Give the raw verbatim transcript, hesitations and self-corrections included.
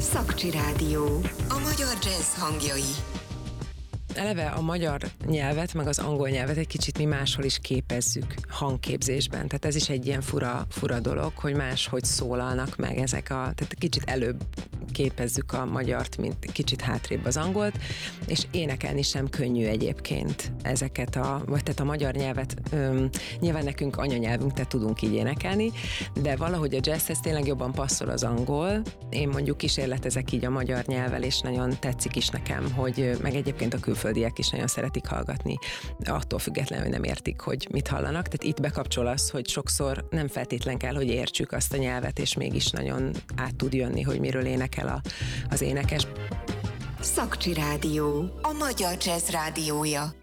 Szakcsi Rádió. A magyar jazz hangjai. Eleve a magyar nyelvet, meg az angol nyelvet egy kicsit mi máshol is képezzük hangképzésben. Tehát ez is egy ilyen fura, fura dolog, hogy máshogy szólalnak meg ezek a... Tehát kicsit előbb képezzük a magyart, mint kicsit hátrébb az angolt, és énekelni sem könnyű egyébként ezeket a... Vagy tehát a magyar nyelvet, öm, nyilván nekünk anyanyelvünk, tehát tudunk így énekelni, de valahogy a jazzhez tényleg jobban passzol az angol. Én mondjuk kísérletezek így a magyar nyelvvel, és nagyon tetszik is nekem, hogy meg egyébként a külföldiek is nagyon szeretik hallgatni, attól függetlenül, hogy nem értik, hogy mit hallanak. Tehát itt bekapcsol az, hogy sokszor nem feltétlen kell, hogy értsük azt a nyelvet, és mégis nagyon át tud jönni, hogy miről énekel a, az énekes. Szakcsi Rádió. A magyar jazz rádiója.